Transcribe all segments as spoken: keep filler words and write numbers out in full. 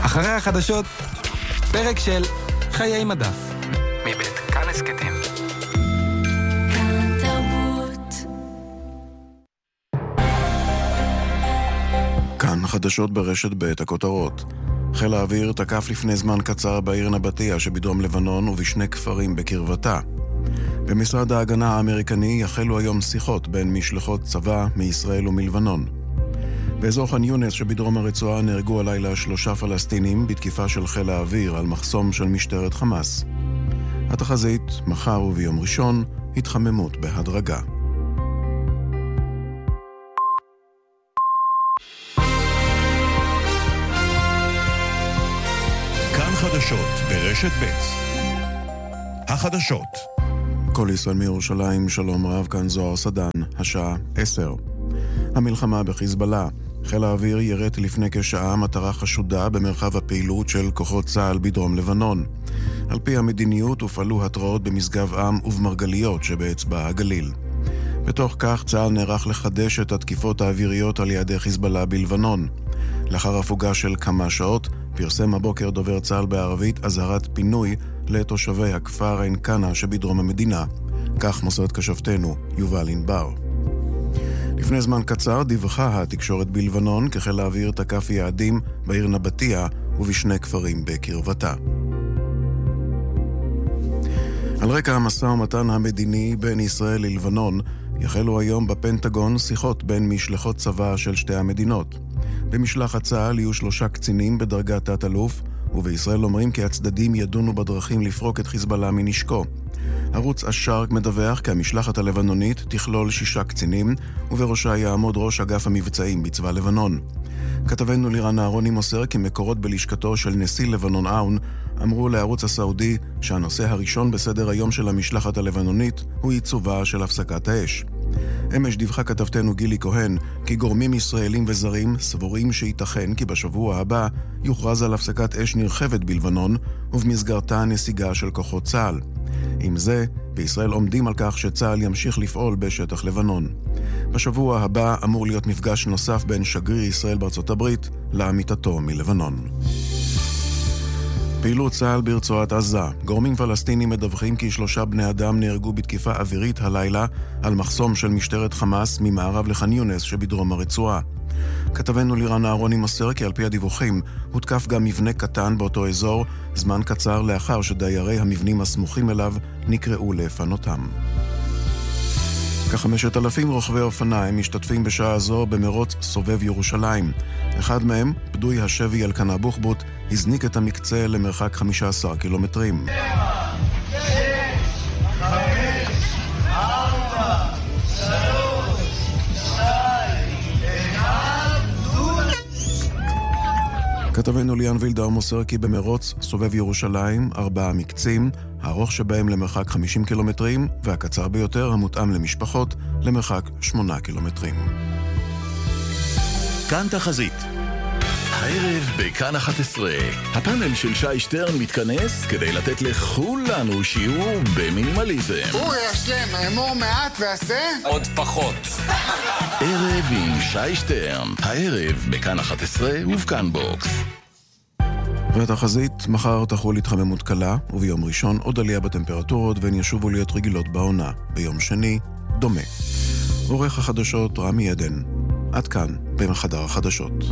אחרי החדשות, פרק של חיי מדף. מבית כאן הסכתים. כאן תרבות. כאן חדשות ברשת בית הכותרות. חיל האוויר תקף לפני זמן קצר בעיר נבטיה שבדרום לבנון ובשני כפרים בקרבתה. במשרד ההגנה האמריקני יחלו היום שיחות בין משלחות צבא מישראל ומלבנון. באזור ח'אן יונס שבדרום הרצועה נהרגו הלילה שלושה פלסטינים בתקיפה של חיל האוויר על מחסום של משטרת חמאס. התחזית, מחר וביום ראשון, התחממות בהדרגה. כאן חדשות ברשת ב'. החדשות. כל ישראל מירושלים, שלום רב, כאן זוהר סדן, השעה עשר. המלחמה בחיזבאללה. חיל האוויר ירט לפני כשעה מטרה חשודה במרחב הפעילות של כוחות צה"ל בדרום לבנון. על פי המדיניות הופעלו התראות במשגב עם ובמרגליות שבאצבע הגליל. בתוך כך צה"ל נערך לחדש את התקיפות האוויריות על יעדי חיזבאללה בלבנון. לאחר הפוגה של כמה שעות פרסם הבוקר דובר צה"ל בערבית אזהרת פינוי לתושבי הכפר עין קנה שבדרום המדינה. כך מוסרת כשבתנו יובל ענבר. לפני זמן קצר דיווחה התקשורת בלבנון כחיל האוויר תקף יעדים בעיר נבטיה ובשני כפרים בקרבתה. על רקע המשא ומתן המדיני בין ישראל ללבנון יחלו היום בפנטגון שיחות בין משלחות צבא של שתי המדינות. במשלחת צה"ל יהיו שלושה קצינים בדרגת תת-אלוף, ובישראל אומרים כי הצדדים ידונו בדרכים לפרוק את חיזבאללה מנשקו. ערוץ השארק מדווח כי המשלחת הלבנונית תכלול שישה קצינים, ובראשה יעמוד ראש אגף המבצעים בצבא לבנון. כתבנו לירן אהרוני מוסר כי מקורות בלשכתו של נשיא לבנון אאון אמרו לערוץ הסעודי שהנושא הראשון בסדר היום של המשלחת הלבנונית הוא עיצובה של הפסקת האש. אמש דיווחה כתבתנו גילי כהן כי גורמים ישראלים וזרים סבורים שייתכן כי בשבוע הבא יוכרז על הפסקת אש נרחבת בלבנון ובמסגרתה נסיגה של כוחות צה"ל. עם זה, בישראל עומדים על כך שצה"ל ימשיך לפעול בשטח לבנון. בשבוע הבא אמור להיות מפגש נוסף בין שגריר ישראל בארצות הברית לעמיתתו מלבנון. פעילות צה"ל ברצועת עזה. גורמים פלסטינים מדווחים כי שלושה בני אדם נהרגו בתקיפה אווירית הלילה על מחסום של משטרת חמאס ממערב לח'אן יונס שבדרום הרצועה. כתבנו לירן אהרוני מוסר כי על פי הדיווחים הותקף גם מבנה קטן באותו אזור זמן קצר לאחר שדיירי המבנים הסמוכים אליו נקראו לפנותם. כחמשת אלפים רוכבי אופניים משתתפים בשעה זו במרוץ סובב ירושלים. אחד מהם, פדוי השבי אלקנה בוחבוט, הזניק את המקצה למרחק חמישה עשר קילומטרים. כתבנו ליאן וילדר מוסר כי במרוץ סובב ירושלים ארבעה מקצים, הארוך שבהם למרחק חמישים קילומטרים והקצר ביותר המותאם למשפחות למרחק שמונה קילומטרים. כאן תחזית. הערב בכאן אחת עשרה, הפאנל של שי שטרן מתכנס כדי לתת לכולנו שיעור במינימליזם. אורי, השם, אמור מעט ועשה עוד פחות. ערב עם שי שטרן, הערב בכאן אחת עשרה ובכאן בוקס. והתחזית, מחר תחול התחממות קלה, וביום ראשון עוד עלייה בטמפרטורות והן ישובו להיות רגילות בעונה. ביום שני, דומה. עורך החדשות רמי עדן. עד כאן בחדר החדשות.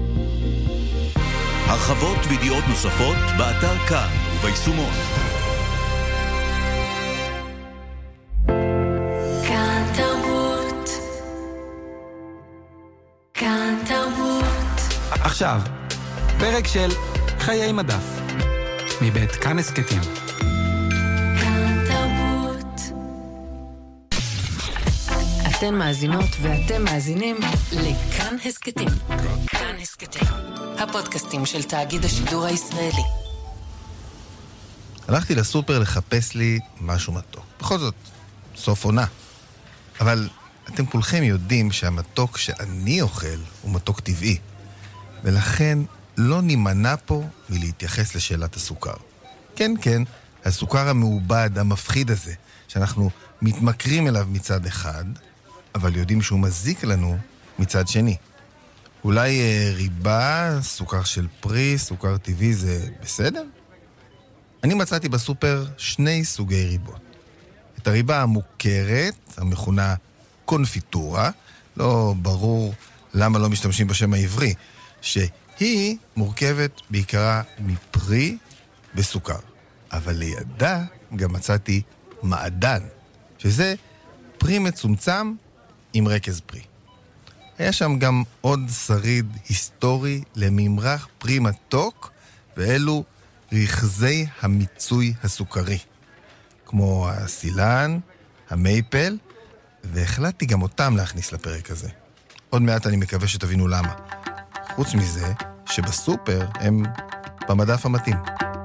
הרחבות וידיעות נוספות באתר כאן וביישומון. כאן תרבות. כאן תרבות. עכשיו, פרק של חיי מדף. מבית כאן הסכתים. כאן תרבות. אתן מאזינות ואתם מאזינים לכאן הסכתים. כאן הסכתים. הפודקאסטים של תאגיד השידור הישראלי. הלכתי לסופר לחפש לי משהו מתוק. בכל זאת, סוף עונה. אבל אתם כולכם יודעים שהמתוק שאני אוכל הוא מתוק טבעי. ולכן לא נימנע פה מלהתייחס לשאלת הסוכר. כן, כן, הסוכר המעובד, המפחיד הזה, שאנחנו מתמכרים אליו מצד אחד, אבל יודעים שהוא מזיק לנו מצד שני. אולי אה, ריבה, סוכר של פרי, סוכר טבעי, זה בסדר? אני מצאתי בסופר שני סוגי ריבות. את הריבה המוכרת, המכונה קונפיטורה, לא ברור למה לא משתמשים בשם העברי, שהיא מורכבת בעיקרה מפרי וסוכר. אבל לידה גם מצאתי מעדן, שזה פרי מצומצם עם רכז פרי. היה שם גם עוד שריד היסטורי לממרח פרי מתוק, ואלו רכזי המיצוי הסוכרי, כמו הסילן, המייפל, והחלטתי גם אותם להכניס לפרק הזה. עוד מעט אני מקווה שתבינו למה. חוץ מזה, שבסופר הם במדף המתאים.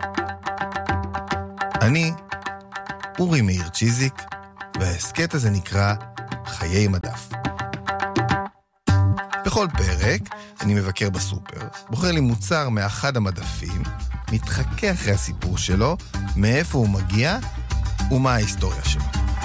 אני אורי מאיר צ'יזיק, וההסקט הזה נקרא חיי מדף. בכל פרק אני מבקר בסופר, בוחר לי מוצר מאחד המדפים, מתחכה אחרי הסיפור שלו, מאיפה הוא מגיע ומה ההיסטוריה שלו.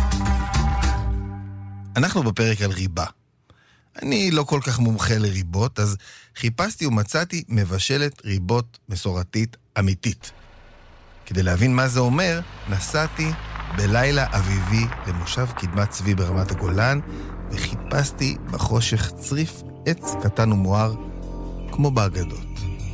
אנחנו בפרק על ריבה. אני לא כל כך מומחה לריבות, אז חיפשתי ומצאתי מבשלת ריבות מסורתית אמיתית. כדי להבין מה זה אומר, נסעתי בלילה אביבי למושב קדמת צבי ברמת הגולן, וחיפשתי בחושך צריף עץ קטן ומואר, כמו באגדות.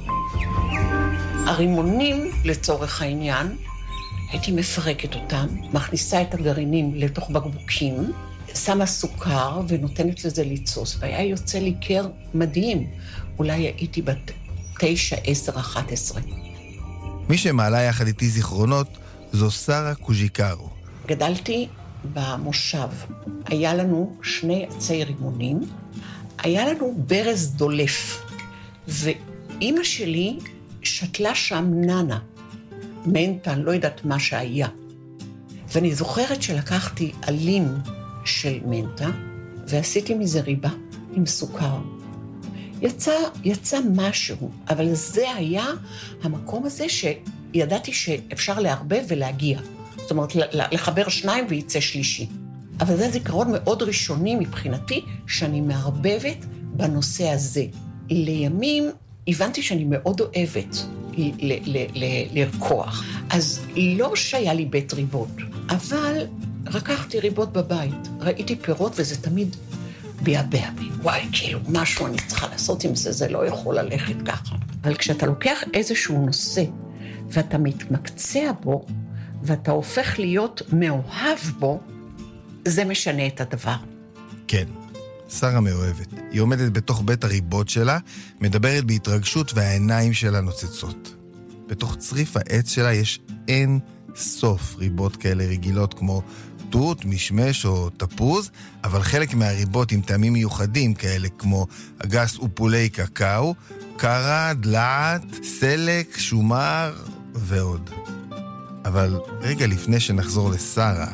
הרימונים, לצורך העניין, הייתי מפרקת אותם, מכניסה את הגרעינים לתוך בקבוקים, שמה סוכר ונותנת לזה ליצוס, והיה יוצא לי קר מדהים. אולי הייתי בת תשע, עשר, אחת עשרה. מי שמעלה יחד איתי זיכרונות זו שרה קוז'יקרו. גדלתי במושב. היה לנו שני עצי רימונים, היה לנו ברז דולף, ואימא שלי שתלה שם ננה, מנטה, לא יודעת מה שהיה. ואני זוכרת שלקחתי עלים של מנטה, ועשיתי מזה ריבה עם סוכר. יצא, יצא משהו, אבל זה היה המקום הזה שידעתי שאפשר להרבב ולהגיע. זאת אומרת, לחבר שניים וייצא שלישי. אבל זה זיכרון מאוד ראשוני מבחינתי, שאני מערבבת בנושא הזה. לימים הבנתי שאני מאוד אוהבת ל- ל- ל- לרקוח. אז לא שהיה לי בית ריבות, אבל רקחתי ריבות בבית. ראיתי פירות וזה תמיד ביאבע בי. וואי, כאילו, משהו אני צריכה לעשות עם זה, זה לא יכול ללכת ככה. אבל כשאתה לוקח איזשהו נושא, ואתה מתמקצע בו, ואתה הופך להיות מאוהב בו, זה משנה את הדבר. כן, שרה מאוהבת. היא עומדת בתוך בית הריבות שלה, מדברת בהתרגשות והעיניים שלה נוצצות. בתוך צריף העץ שלה יש אין סוף ריבות כאלה רגילות כמו תות, משמש או תפוז, אבל חלק מהריבות עם טעמים מיוחדים כאלה כמו אגס ופולי קקאו, קרה, דלעת, סלק, שומר ועוד. אבל רגע לפני שנחזור לשרה,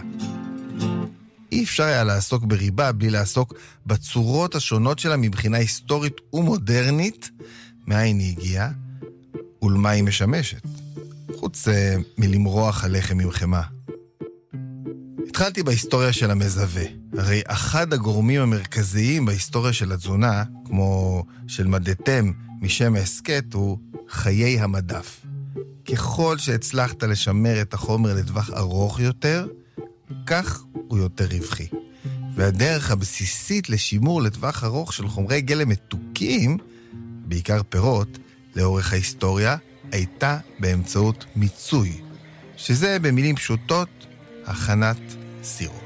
אי אפשר היה לעסוק בריבה בלי לעסוק בצורות השונות שלה מבחינה היסטורית ומודרנית, מאין היא הגיעה ולמה היא משמשת, חוץ uh, מלמרוח הלחם עם חמה. התחלתי בהיסטוריה של המזווה. הרי אחד הגורמים המרכזיים בהיסטוריה של התזונה, כמו של מדתם משם ההסקט, הוא חיי המדף. ככל שהצלחת לשמר את החומר לטווח ארוך יותר, כך הוא יותר רווחי. והדרך הבסיסית לשימור לטווח ארוך של חומרי גלם מתוקים, בעיקר פירות, לאורך ההיסטוריה, הייתה באמצעות מיצוי, שזה במילים פשוטות, הכנת סירופ.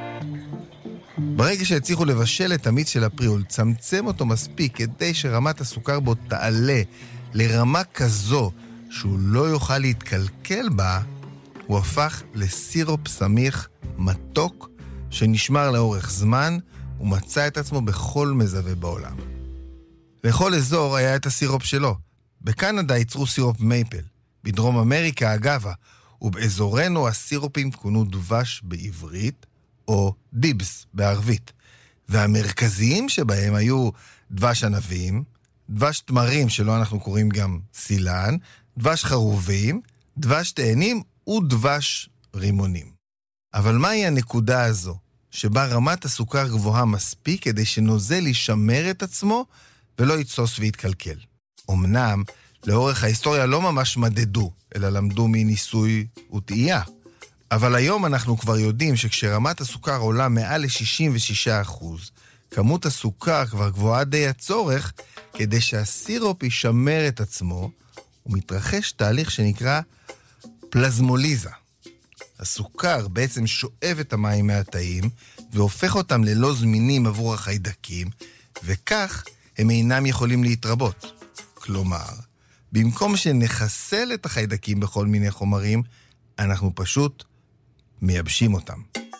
ברגע שהצליחו לבשל את המיץ של הפרי ולצמצם אותו מספיק כדי שרמת הסוכר בו תעלה לרמה כזו שהוא לא יוכל להתקלקל בה, הוא הפך לסירופ סמיך מתוק שנשמר לאורך זמן ומצא את עצמו בכל מזווה בעולם. לכל אזור היה את הסירופ שלו. בקנדה ייצרו סירופ מייפל, בדרום אמריקה אגבה, ובאזורנו הסירופים כונו דבש בעברית או דיבס בערבית. והמרכזיים שבהם היו דבש ענבים, דבש תמרים שלו אנחנו קוראים גם סילן, דבש חרובים, דבש תאנים ודבש רימונים. אבל מהי הנקודה הזו, שבה רמת הסוכר גבוהה מספיק כדי שנוזל ישמר את עצמו ולא יתסוס ויתקלקל. אמנם, לאורך ההיסטוריה לא ממש מדדו, אלא למדו מניסוי וטעייה. אבל היום אנחנו כבר יודעים שכשרמת הסוכר עולה מעל ל-שישים ושישה אחוז, כמות הסוכר כבר גבוהה די הצורך, כדי שהסירופ ישמר את עצמו, ומתרחש תהליך שנקרא פלזמוליזה. הסוכר בעצם שואב את המים מהתאים, והופך אותם ללא זמינים עבור החיידקים, וכך הם אינם יכולים להתרבות. כלומר, במקום שנחסל את החיידקים בכל מיני חומרים, אנחנו פשוט מייבשים אותם.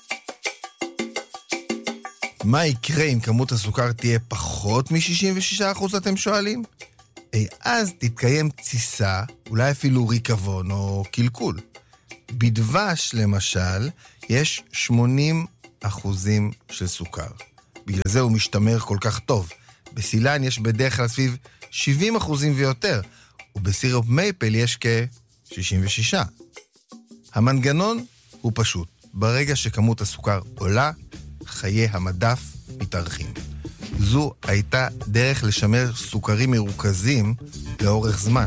מה יקרה אם כמות הסוכר תהיה פחות מ-שישים ושישה אחוז, אתם שואלים? אי, אז תתקיים תסיסה, אולי אפילו ריקבון או קלקול. בדבש, למשל, יש שמונים אחוזים של סוכר. בגלל זה הוא משתמר כל כך טוב. בסילן יש בדרך כלל סביב שבעים אחוזים ויותר, ובסירופ מייפל יש כ-שישים ושש. המנגנון הוא פשוט. ברגע שכמות הסוכר עולה, חיי המדף מתארכים. זו הייתה דרך לשמר סוכרים מרוכזים לאורך זמן.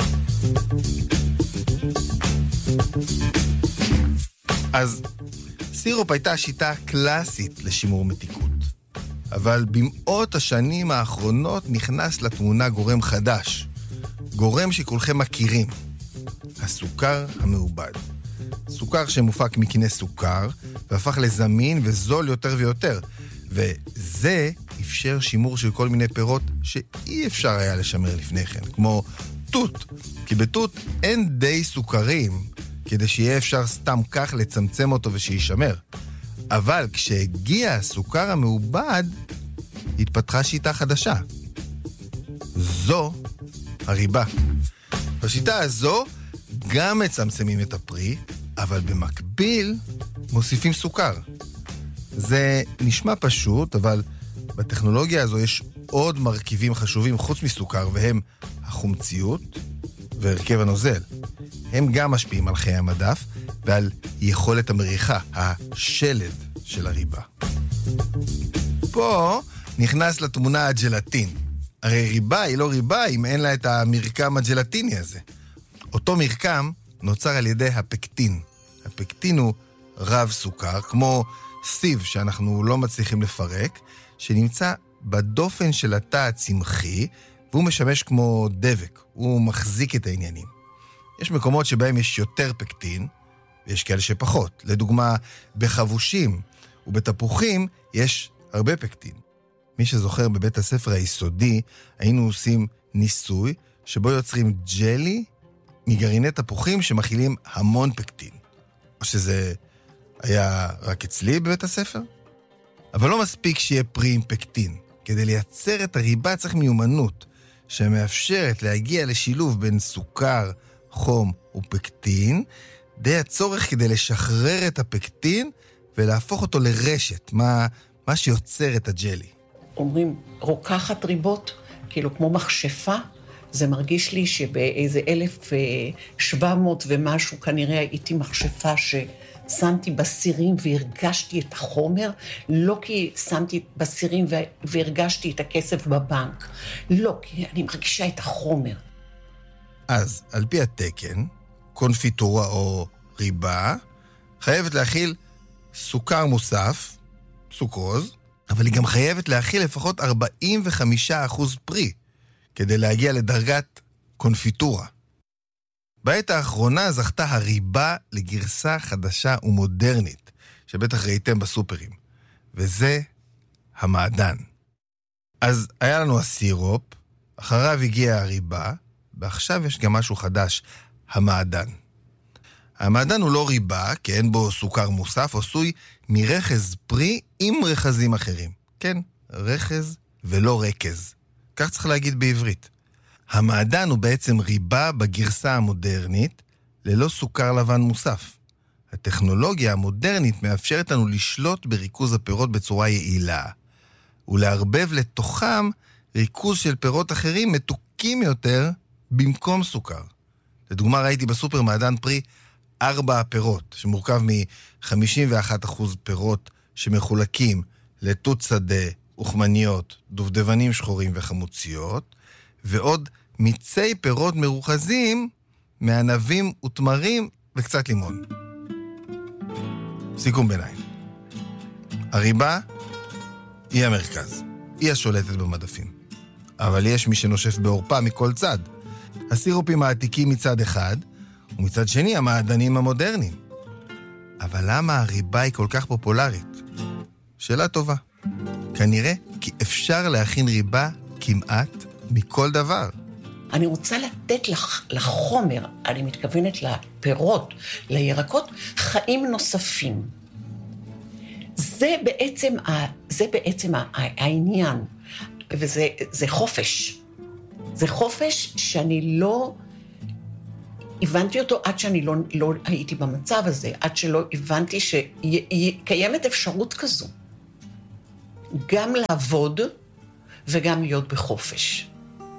אז סירופ הייתה שיטה קלאסית לשימור מתיקות. אבל במאות השנים האחרונות נכנס לתמונה גורם חדש. גורם שכולכם מכירים. הסוכר המעובד. סוכר שמופק מקנה סוכר, והפך לזמין וזול יותר ויותר. וזה אפשר שימור של כל מיני פירות שאי אפשר היה לשמר לפני כן, כמו תות. כי בתות אין די סוכרים, כדי שיהיה אפשר סתם כך לצמצם אותו ושישמר. אבל כשהגיע הסוכר המעובד, התפתחה שיטה חדשה. זו הריבה. בשיטה הזו גם מצמצמים את הפרי, אבל במקביל מוסיפים סוכר. זה נשמע פשוט, אבל בטכנולוגיה הזו יש עוד מרכיבים חשובים חוץ מסוכר, והם החומציות והרכב הנוזל. הם גם משפיעים על חיי המדף ועל יכולת המריחה, השלד של הריבה. פה נכנס לתמונה הג'לטין. הרי ריבה היא לא ריבה אם אין לה את המרקם הג'לטיני הזה. אותו מרקם נוצר על ידי הפקטין. הפקטין הוא רב סוכר, כמו סיב שאנחנו לא מצליחים לפרק, שנמצא בדופן של התא הצמחי, והוא משמש כמו דבק, הוא מחזיק את העניינים. יש מקומות שבהם יש יותר פקטין, ויש כאלה שפחות. לדוגמה, בחבושים ובתפוחים יש הרבה פקטין. מי שזוכר בבית הספר היסודי, היינו עושים ניסוי, שבו יוצרים ג'לי מגרעיני תפוחים שמכילים המון פקטין. או שזה היה רק אצלי בבית הספר? אבל לא מספיק שיהיה פרי עם פקטין. כדי לייצר את הריבה צריך מיומנות, שמאפשרת להגיע לשילוב בין סוכר, חום ופקטין, די הצורך כדי לשחרר את הפקטין ולהפוך אותו לרשת, מה, מה שיוצר את הג'לי. אומרים, רוקחת ריבות, כאילו כמו מכשפה, זה מרגיש לי שבאיזה אלף שבע מאות ומשהו כנראה הייתי מכשפה ששמתי בסירים והרגשתי את החומר, לא כי שמתי בסירים והרגשתי את הכסף בבנק, לא, כי אני מרגישה את החומר. אז על פי התקן, קונפיטורה או ריבה, חייבת להכיל סוכר מוסף, סוכרוז, אבל היא גם חייבת להכיל לפחות ארבעים וחמישה אחוז פרי, כדי להגיע לדרגת קונפיטורה. בעת האחרונה זכתה הריבה לגרסה חדשה ומודרנית, שבטח ראיתם בסופרים, וזה המעדן. אז היה לנו הסירופ, אחריו הגיעה הריבה, ועכשיו יש גם משהו חדש, המעדן. המעדן הוא לא ריבה, כי אין בו סוכר מוסף, עשוי מרחז פרי עם רחזים אחרים. כן, רחז ולא רקז. כך צריך להגיד בעברית. המעדן הוא בעצם ריבה בגרסה המודרנית, ללא סוכר לבן מוסף. הטכנולוגיה המודרנית מאפשרת לנו לשלוט בריכוז הפירות בצורה יעילה, ולהרבב לתוכם ריכוז של פירות אחרים מתוקים יותר במקום סוכר. לדוגמה, ראיתי בסופר מעדן פרי ארבע פירות, שמורכב מ-חמישים ואחד אחוז פירות שמחולקים לתות שדה, וחמניות, דובדבנים שחורים וחמוציות, ועוד מיצי פירות מרוכזים מענבים ותמרים וקצת לימון. סיכום ביניים. הריבה היא המרכז, היא השולטת במדפים. אבל יש מי שנושף בעורפה מכל צד. הסירופים העתיקים מצד אחד, ומצד שני המעדנים המודרניים. אבל למה הריבה היא כל כך פופולרית? שאלה טובה. כנראה כי אפשר להכין ריבה כמעט מכל דבר. אני רוצה לתת לח, לחומר, אני מתכוונת לפירות, לירקות, חיים נוספים. זה בעצם, ה, זה בעצם העניין, וזה זה חופש. זה חופש שאני לא הבנתי אותו עד שאני לא, לא הייתי במצב הזה, עד שלא הבנתי שקיימת אפשרות כזו. גם לעבוד וגם להיות בחופש.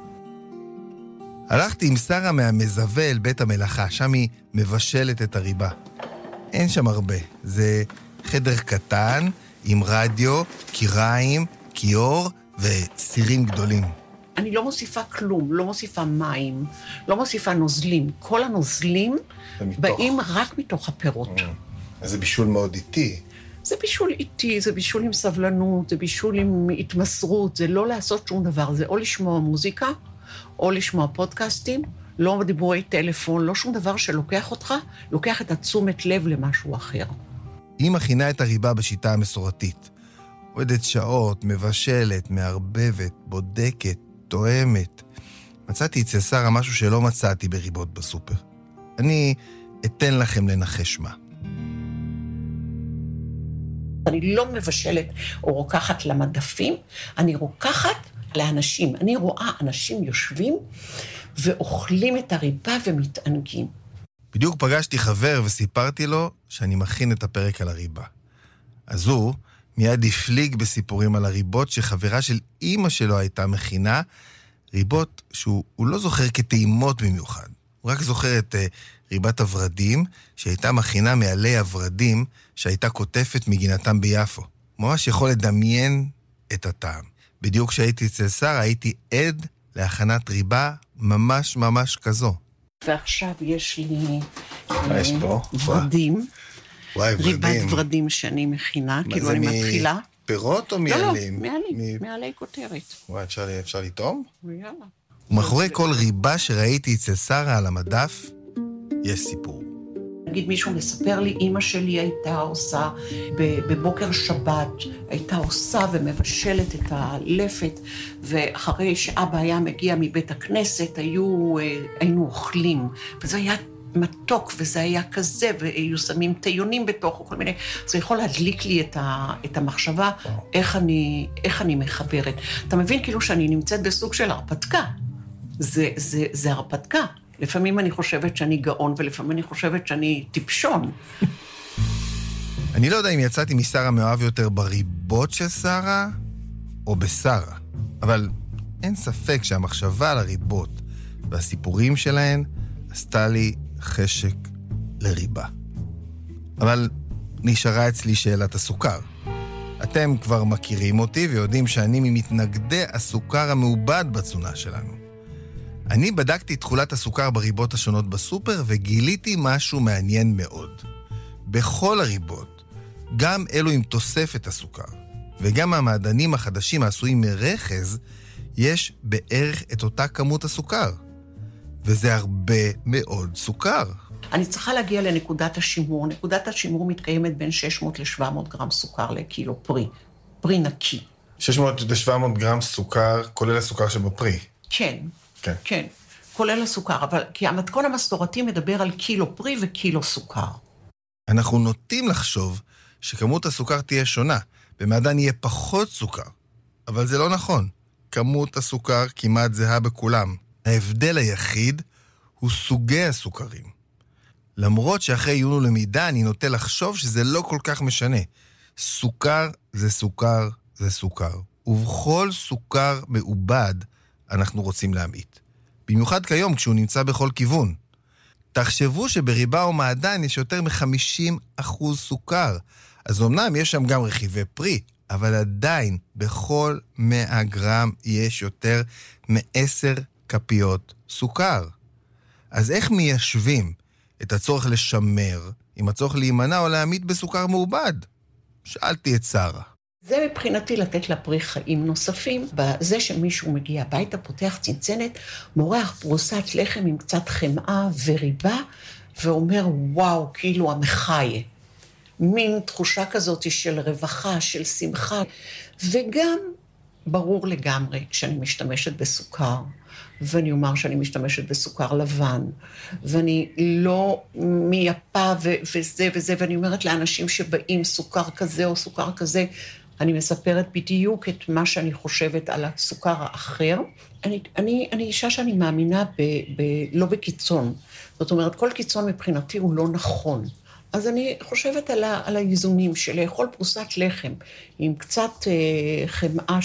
הלכתי עם שרה מהמזווה אל בית המלאכה, שם היא מבשלת את הריבה. אין שם הרבה, זה חדר קטן עם רדיו, קיריים, כיור וסירים גדולים. אני לא מוסיפה כלום, לא מוסיפה מים, לא מוסיפה נוזלים. כל הנוזלים ומתוך... באים רק מתוך הפירות. אז זה בישול מאוד איטי. זה בישול איטי, זה בישול עם סבלנות, זה בישול עם התמסרות, זה לא לעשות שום דבר, זה או לשמוע מוזיקה, או לשמוע פודקאסטים, לא דיבורי טלפון, לא שום דבר שלוקח אותך, לוקח את התשומת לב למשהו אחר. היא מכינה את הריבה בשיטה המסורתית. עובדת שעות, מבשלת, מערבבת, בודקת, תואמת. מצאתי אצל שרה משהו שלא מצאתי בריבות בסופר. אני אתן לכם לנחש מה. אני לא מבשלת או רוקחת למדפים, אני רוקחת לאנשים. אני רואה אנשים יושבים ואוכלים את הריבה ומתענגים. בדיוק פגשתי חבר וסיפרתי לו שאני מכין את הפרק על הריבה. אז הוא מיד הפליג בסיפורים על הריבות שחברה של אמא שלו הייתה מכינה, ריבות שהוא לא זוכר כטעימות במיוחד. הוא רק זוכר את uh, ריבת הוורדים, שהייתה מכינה מעלי הוורדים, שהייתה כותפת מגינתם ביפו. ממש יכול לדמיין את הטעם. בדיוק כשהייתי אצל שרה, הייתי עד להכנת ריבה ממש ממש כזו. ועכשיו יש לי מה יש פה? ורדים. וואי, ורדים. ריבת ורדים שאני מכינה, כאילו אני מתחילה. פירות או מעלים? לא, לא, מעלים, מעלי כותרת. וואי, אפשר, אפשר לטעום? יאללה. ומאחורי כל ריבה שראיתי אצל שרה על המדף, יש סיפור. נגיד מישהו מספר לי, אמא שלי הייתה עושה בבוקר שבת, הייתה עושה ומבשלת את הלפת, ואחרי שאבא היה מגיע מבית הכנסת, היו, היינו אוכלים, וזה היה מתוק, וזה היה כזה, והיו שמים טיונים בתוך, וכל מיני, זה יכול להדליק לי את, ה, את המחשבה, איך אני, איך אני מחברת. אתה מבין כאילו שאני נמצאת בסוג של הרפתקה. זה, זה, זה הרפתקה. לפעמים אני חושבת שאני גאון, ולפעמים אני חושבת שאני טיפשון. אני לא יודע אם יצאתי משרה מאוהב יותר בריבות של שרה, או בשרה. אבל אין ספק שהמחשבה על הריבות והסיפורים שלהן עשתה לי חשק לריבה. אבל נשארה אצלי שאלת הסוכר. אתם כבר מכירים אותי ויודעים שאני ממתנגדי הסוכר המעובד בתזונה שלנו. אני בדקתי את תכולת הסוכר בריבות השונות בסופר וגיליתי משהו מעניין מאוד. בכל הריבות, גם אלו עם תוספת הסוכר, וגם המעדנים החדשים העשויים מרחז, יש בערך את אותה כמות הסוכר. וזה הרבה מאוד סוכר. אני צריכה להגיע לנקודת השימור. נקודת השימור מתקיימת בין שש מאות ל-שבע מאות גרם סוכר לקילו פרי. פרי נקי. שש מאות ל-שבע מאות גרם סוכר, כולל הסוכר שבפרי. כן. כן. כן. כולל הסוכר, אבל כי המתכון המסורתי מדבר על קילו פרי וקילו סוכר. אנחנו נוטים לחשוב שכמות הסוכר תהיה שונה. במעדן יהיה פחות סוכר. אבל זה לא נכון. כמות הסוכר כמעט זהה בכולם. ההבדל היחיד הוא סוגי הסוכרים. למרות שאחרי עיון ולמידה אני נוטה לחשוב שזה לא כל כך משנה. סוכר זה סוכר זה סוכר. ובכל סוכר מעובד אנחנו רוצים להמעיט. במיוחד כיום כשהוא נמצא בכל כיוון. תחשבו שבריבה או מעדן יש יותר מ-חמישים אחוז סוכר. אז אמנם יש שם גם רכיבי פרי, אבל עדיין בכל מאה גרם יש יותר מעשר כפיות סוכר. אז איך מיישבים את הצורך לשמר עם הצורך להימנע או להעמיד בסוכר מעובד? שאלתי את שרה. זה מבחינתי לתת לפרי חיים נוספים, בזה שמישהו מגיע הביתה, פותח צנצנת, מורח פרוסת לחם עם קצת חמאה וריבה, ואומר, וואו, כאילו המחיה. מין תחושה כזאת של רווחה, של שמחה, וגם ברור לגמרי שאני משתמשת בסוכר, ואני אומר שאני משתמשת בסוכר לבן, ואני לא מייפה ו- וזה וזה, ואני אומרת לאנשים שבאים סוכר כזה או סוכר כזה, אני מספרת בדיוק את מה שאני חושבת על הסוכר האחר. אני, אני, אני אישה שאני מאמינה ב, ב, לא בקיצון. זאת אומרת, כל קיצון מבחינתי הוא לא נכון. אז אני חושבת על, ה, על האיזונים של לאכול פרוסת לחם עם קצת אה, חמאה